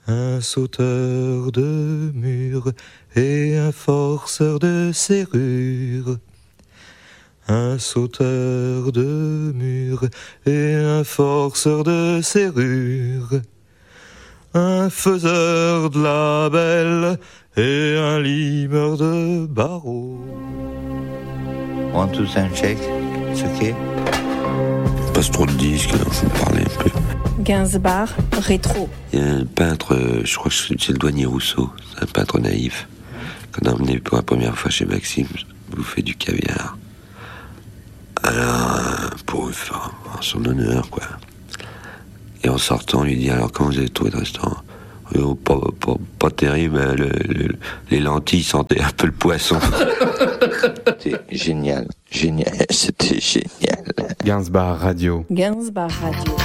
Un sauteur de murs et un forceur de serrures. Un sauteur de murs et un forceur de serrures. Un faiseur de labels et un limeur de barreaux. 1, 2, 5, check. It's okay. Passe trop de disques, alors je vais parler un peu. Gainsbourg, rétro. Il y a un peintre, je crois que c'est le douanier Rousseau, c'est un peintre naïf, qu'on a emmené pour la première fois chez Maxime, bouffer du caviar. Alors, pour faire son honneur, quoi. Et en sortant, on lui dit, alors comment vous avez trouvé le restaurant ? Oh, pas terrible, les lentilles sentaient un peu le poisson. C'était génial, c'était génial. Gainsbourg Radio. Gainsbourg Radio.